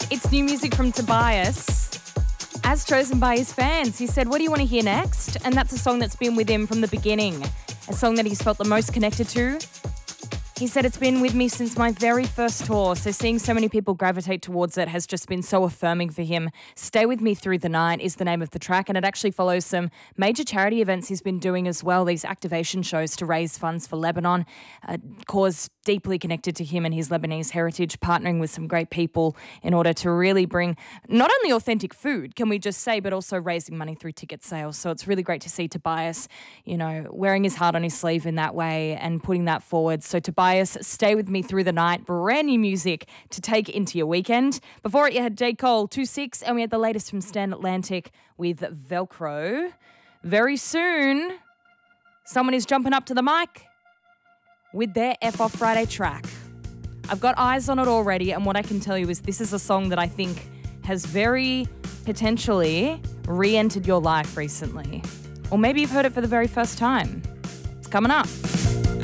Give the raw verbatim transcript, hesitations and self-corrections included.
It's new music from Tobias, as chosen by his fans. He said, what do you want to hear next? And that's a song that's been with him from the beginning, a song that he's felt the most connected to. He said, it's been with me since my very first tour, so seeing so many people gravitate towards it has just been so affirming for him. Stay With Me Through the Night is the name of the track, and it actually follows some major charity events he's been doing as well, these activation shows to raise funds for Lebanon, a cause deeply connected to him and his Lebanese heritage, partnering with some great people in order to really bring not only authentic food, can we just say, but also raising money through ticket sales. So it's really great to see Tobias, you know, wearing his heart on his sleeve in that way and putting that forward. So Tobias, Stay With Me Through the Night, brand new music to take into your weekend. Before it, you had J. Cole, two six, and we had the latest from Stan Atlantic with Velcro. Very soon, someone is jumping up to the mic with their F Off Friday track. I've got eyes on it already, and what I can tell you is this is a song that I think has very potentially re-entered your life recently. Or maybe you've heard it for the very first time. It's coming up.